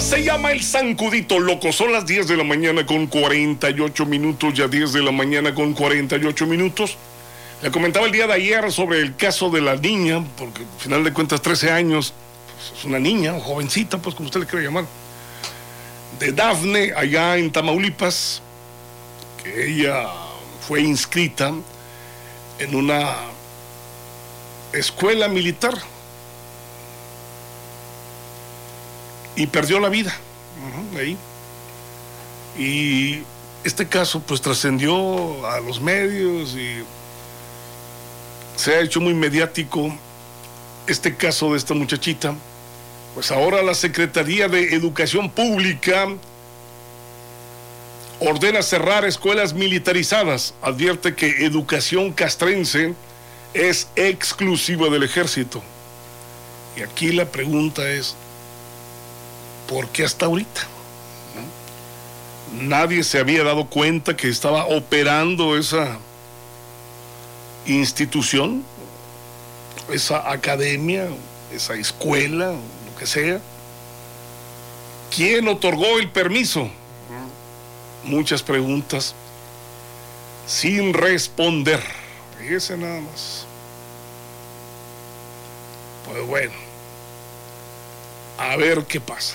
Se llama El Zancudito Loco. Son las 10 de la mañana con 48 minutos. Ya 10 de la mañana con 48 minutos. Le comentaba el día de ayer sobre el caso de la niña, porque al final de cuentas 13 años, pues es una niña, o jovencita, pues como usted le quiere llamar, de Dafne, allá en Tamaulipas, que ella fue inscrita en una escuela militar y perdió la vida ahí. Y este caso pues trascendió a los medios y se ha hecho muy mediático este caso de esta muchachita. Pues ahora la Secretaría de Educación Pública ordena cerrar escuelas militarizadas. Advierte que educación castrense es exclusiva del ejército. Y aquí la pregunta es, ¿por qué hasta ahorita? ¿No? Nadie se había dado cuenta que estaba operando esa institución, esa academia, esa escuela, lo que sea. ¿Quién otorgó el permiso? Muchas preguntas sin responder. Fíjese nada más. Pues bueno, a ver qué pasa.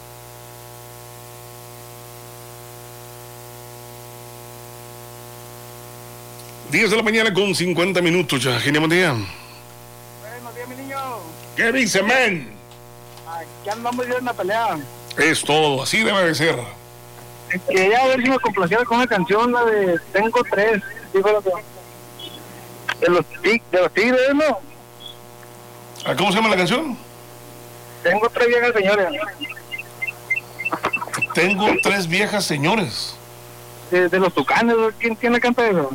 Diez de la mañana con 50 minutos ya. Genia, buen día. Buenos días, mi niño. ¿Qué dice, men? Aquí andamos bien en la pelea. Es todo, así debe de ser. Quería ver si me complaciera con una canción, la de Tengo Tres, digo lo que... de los Tigres, ¿no? ¿Cómo se llama la canción? Tengo tres viejas señores. Tengo tres viejas señores. De los Tucanes, ¿quién la canta eso?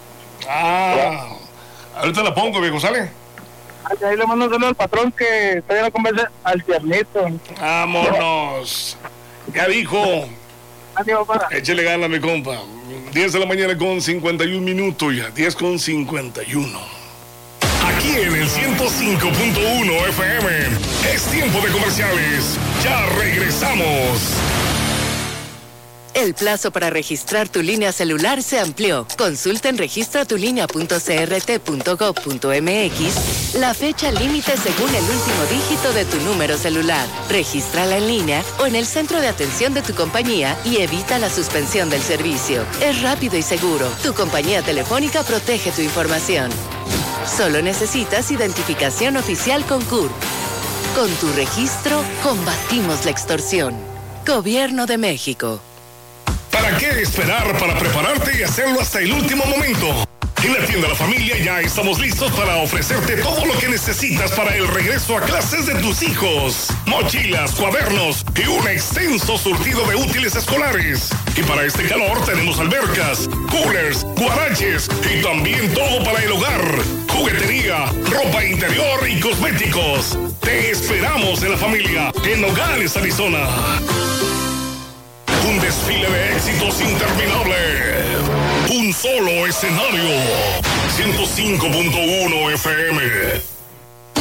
Ahorita la pongo, viejo, ¿sale? Ahí le mando un saludo al patrón que todavía no convence al tiernito. Vámonos. Ya dijo. Adiós, para. Échale gana, mi compa. 10 de la mañana con 51 minutos ya. 10 con 51. Aquí en el 105.1 FM. Es tiempo de comerciales. Ya regresamos. El plazo para registrar tu línea celular se amplió. Consulta en registratulinea.crt.gov.mx la fecha límite según el último dígito de tu número celular. Regístrala en línea o en el centro de atención de tu compañía y evita la suspensión del servicio. Es rápido y seguro. Tu compañía telefónica protege tu información. Solo necesitas identificación oficial con CURP. Con tu registro, combatimos la extorsión. Gobierno de México. ¿Para qué esperar para prepararte y hacerlo hasta el último momento? En la tienda La Familia ya estamos listos para ofrecerte todo lo que necesitas para el regreso a clases de tus hijos. Mochilas, cuadernos y un extenso surtido de útiles escolares. Y para este calor tenemos albercas, coolers, guaraches y también todo para el hogar. Juguetería, ropa interior y cosméticos. Te esperamos en La Familia, en Nogales, Arizona. Un desfile de éxitos interminable. Un solo escenario. 105.1 FM.